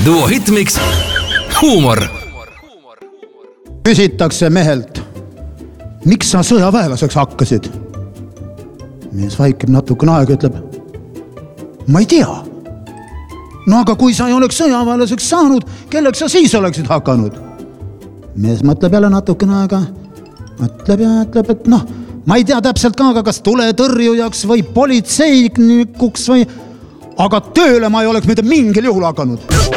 Duo Hitmix huumor. Küsitakse mehelt, miks sa sõjaväelaseks hakkasid? Mees vaikib natukene aega, ütleb, ma ei tea. No aga kui sa ei oleks sõjaväelaseks saanud, kelleks sa siis oleksid hakanud? Mees mõtleb jälle natukene aega, mõtleb ja ütleb, et noh, ma ei tea täpselt ka, kas tuletõrjujaks või politseinikuks või... Aga tööle ma ei oleks mitte mingil juhul hakanud.